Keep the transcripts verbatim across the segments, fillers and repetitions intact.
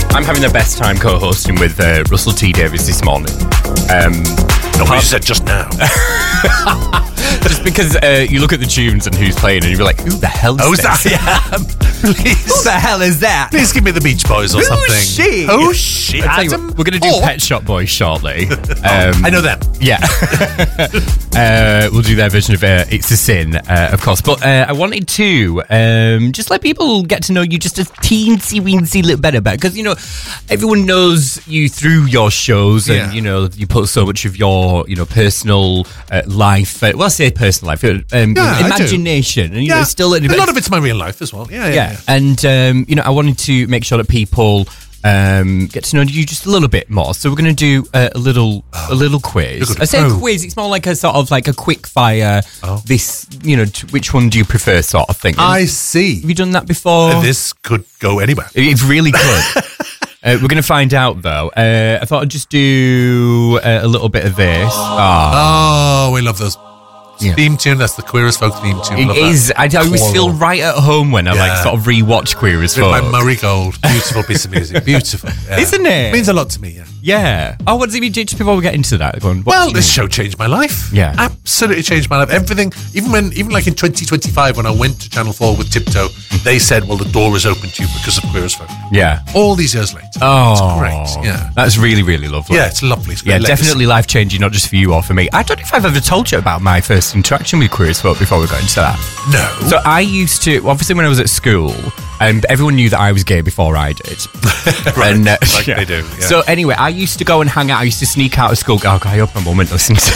I'm having the best time co-hosting with uh, Russell T Davies this morning. Um, no, what you said just now. Just because uh, you look at the tunes and who's playing and you're like, who the hell is Who's this? that? Yeah, please. Who the hell is that? Please give me the Beach Boys or Who's something. she? Who's she? I'll tell you what, we're going to do or, Pet Shop Boys shortly. Um, oh, I know them. Yeah. uh, we'll do their version of uh, It's a Sin, uh, of course. But uh, I wanted to um, just let people get to know you just a teensy weensy little better. Because, you know, everyone knows you through your shows and, Yeah. you know, you put so much of your, you know, personal uh, life, uh, well, I say personal life, um, Yeah, imagination. And, you yeah. know, still a lot of it's my real life as well. Yeah, yeah. yeah. yeah. And, um, you know, I wanted to make sure that people um, get to know you just a little bit more. So we're going to do uh, a little a little quiz. I say oh. quiz, it's more like a sort of like a quick fire, Oh. this, you know, t- which one do you prefer sort of thing. I see. Have you done that before? Uh, This could go anywhere. It's really good. Uh, we're going to find out, though. Uh, I thought I'd just do uh, a little bit of this. Ah. Oh, we love those. Yeah. Theme tune, that's the Queer as Folk theme tune. It Love is. that. I, I always feel Choral. right at home when I like Yeah. sort of rewatch Queer as Written by Folk. Murray Gold. Beautiful piece of music. Beautiful. Yeah. Isn't it? Means a lot to me, yeah. Yeah. Oh, what does it mean? Just before we get into that, go on, what Well, do you this mean? show changed my life. Yeah. Absolutely changed my life. Everything, even when, even like in twenty twenty-five, when I went to Channel four with Tiptoe, they said, well, the door is open to you because of Queer as Folk. Yeah. All these years later. Oh, It's great. Yeah. That's really, really lovely. Yeah, it's lovely. It's great Yeah, legacy. definitely life changing, not just for you or for me. I don't know if I've ever told you about my first interaction with Queer as Folk before we got into that. No. So I used to, obviously, when I was at school, and everyone knew that I was gay before I did. Right, and, uh, like they do, yeah. So anyway, I used to go and hang out. I used to sneak out of school. Oh, God, I hope my mum won't listen to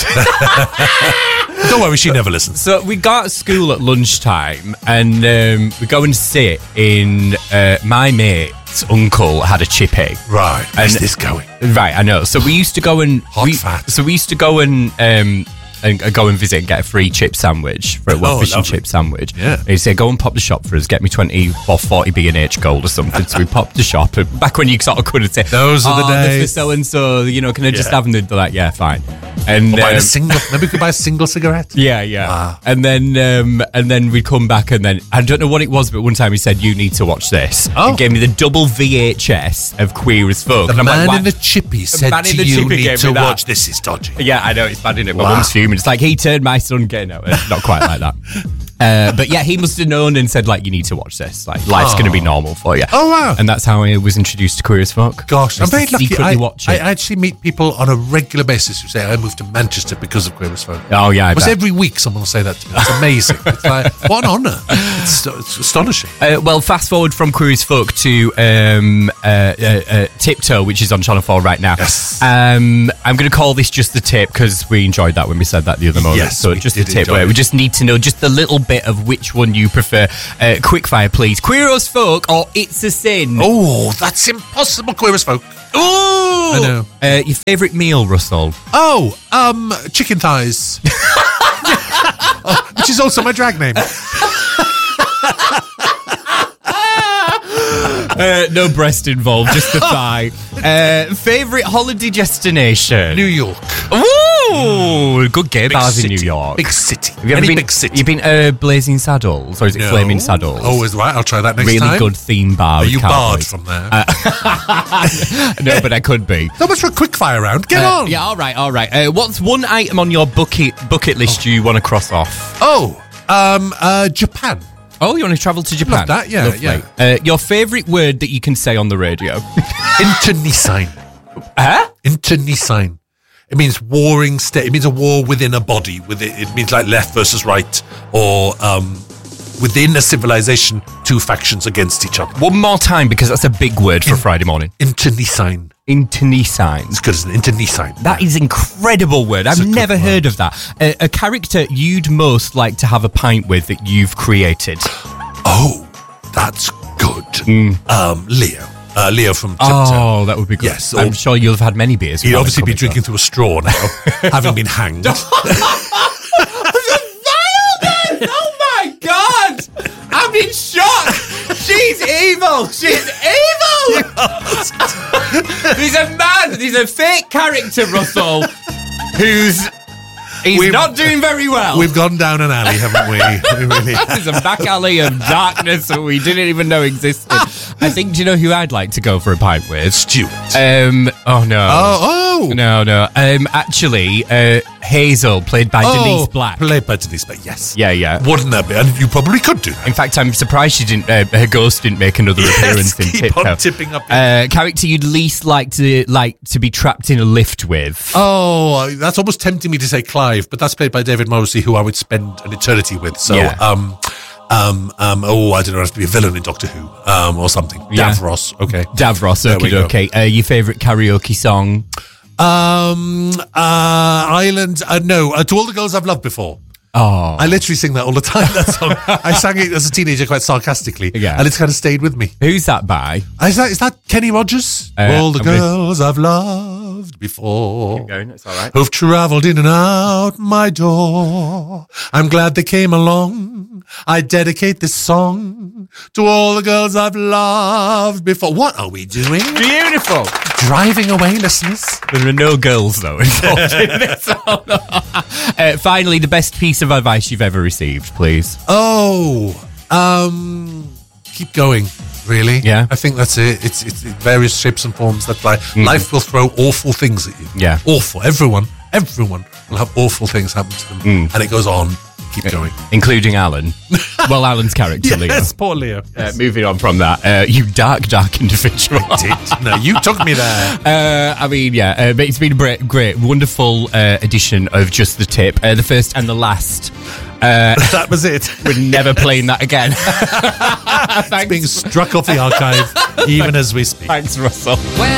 this. Don't worry, she never listens. So we got at school at lunchtime, and um, we go and sit in uh, my mate's uncle had a chippy. Right. Where's this going? Right, I know. So we used to go and Hot we, fat. So we used to go and um and uh, go and visit and get a free chip sandwich for a well, Oh, fish and lovely. chip sandwich. Yeah. And he'd say, go and pop the shop for us, get me twenty or forty B and H gold or something. So we popped the shop. And back when you sort of couldn't say, Those are the "Oh, this days." for so and so, you know, can I just Yeah. have them? They're like, yeah, fine. And Or buy um, a single, maybe we could buy a single cigarette. yeah, yeah. Wow. And then um, and then we'd come back and then I don't know what it was, but one time he said, you need to watch this. Oh. He gave me the double V H S of Queer as Folk. The And I'm man like, "Why-" in the chippy said man in to the you, chippy need gave to me that. watch This Is Dodgy. Yeah, I know, it's bad, isn't it? My Wow. mum's fuming. It's like, he turned my son gay. No, uh, not quite like that. Uh, but yeah, he must have known and said, like, you need to watch this. Like, life's Oh. going to be normal for you. Oh, wow. And that's how I was introduced to Queer as Folk. Gosh, I I'm used to very lucky. secretly I, watch I it. actually meet people on a regular basis who say, I moved to Manchester because of Queer as Folk. Oh, yeah, I Almost bet. every week someone will say that to me. It's amazing. It's like, what an honour. It's, it's astonishing. Uh, well, fast forward from Queer as Folk to um, uh, uh, uh, Tiptoe, which is on Channel four right now. Yes. Um, I'm going to call this just the tip because we enjoyed that when we said that the other moment. Yes, so we just did the tip. enjoy Where it. we just need to know just a little bit of which one you prefer. Uh, quickfire, please. Queer as Folk or It's a Sin? Oh, that's impossible, Queer as Folk. Ooh! I know. Uh, your favourite meal, Russell? Oh, um, chicken thighs. Oh, which is also my drag name. Uh, no breast involved, just the thigh. Uh, favourite holiday destination? New York. Ooh, good gay Big bars in city. New York. Big city. Have you ever Any been? big city. You've been uh, Blazing Saddles, or is it No. Flaming Saddles? Oh, is right. I'll try that next really time. good theme bar. Are with you barred cowboys. from there? No, but I could be. so much for a quick fire round. Get Uh, on. yeah, all right, all right. Uh, what's one item on your bucket bucket list you want to cross off? Oh, um, uh, Japan. Oh, you want to travel to Japan? Love that, yeah, Lovely. yeah. Uh, your favourite word that you can say on the radio? Internecine. Huh? Internecine. It means warring state. It means a war within a body. With it, it means like left versus right, or um, within a civilization, two factions against each other. One more time, because that's a big word for Friday morning. Internecine. Internecine. It's good as an internecine. That is incredible word. It's a I've good never word. heard of that. A, a character you'd most like to have a pint with that you've created. Oh, that's good. Um, Leo. Uh, Leo from Tiptoe. Oh, that would be good. Yes, I'm or- sure you'll have had many beers. He'd without obviously it be coming drinking through a straw now, having been hanged. Oh my God! I'm in shock! She's evil! She's evil! He's a man! He's a fake character, Russell, who's He's We've- not doing very well. We've gone down an alley, haven't we? We really have. There's a back alley of darkness that we didn't even know existed. I think, do you know who I'd like to go for a pint with? Stuart. Um, oh no. oh, oh. No, no. Um, actually, uh, Hazel, played by Oh, Denise Black. Played by Denise Black, yes. Yeah, yeah. Wouldn't that be? And you probably could do that. In fact, I'm surprised she didn't. Uh, her ghost didn't make another Yes, appearance in keep Tiptoe. on tipping up. Uh, character you'd least like to like to be trapped in a lift with. Oh, that's almost tempting me to say Clive, but that's played by David Morrissey, who I would spend an eternity with. So, Yeah. um, um, um, oh, I don't know, it has to be a villain in Doctor Who, um, or something. Yeah. Davros, okay. Davros, There we okay, go. okay. Uh, your favourite karaoke song? Um, uh, Island, uh, no, uh, To All the Girls I've Loved Before. Oh, I literally sing that all the time, that song. I sang it as a teenager quite sarcastically, Yeah. and it's kind of stayed with me. who's that by? Is that, is that Kenny Rogers? Uh, all the I'm gonna- girls I've loved before. Going, it's all right. Who've travelled in and out my door. I'm glad they came along. I dedicate this song to all the girls I've loved before. What are we doing? Beautiful. Driving away, listeners? There are no girls though involved in this song. uh, finally, the best piece of advice you've ever received, please. Oh, um, keep going. Really? Yeah. I think that's it. It's it's in various shapes and forms that life life will throw awful things at you. Yeah. Awful. Everyone, everyone will have awful things happen to them, and it goes on. Keep going. Including Alan. Well, Alan's character, Leo. Yes, poor Leo. Uh, moving on from that, uh, you dark, dark individual. Did. No, you took me there. Uh, I mean, yeah, uh, but it's been a great, great wonderful uh, edition of Just the Tip, uh, the first and the last. Uh, That was it. we're never playing that again. It's Thanks, being struck off the archive, even as we speak. thanks, Russell.